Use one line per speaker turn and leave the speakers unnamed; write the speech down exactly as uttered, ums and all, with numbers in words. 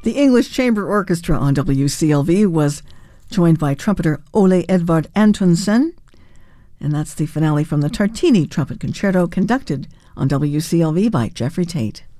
The English Chamber Orchestra on W C L V was joined by trumpeter Ole Edvard Antonsen, and that's the finale from the Tartini Trumpet Concerto conducted on W C L V by Jeffrey Tate.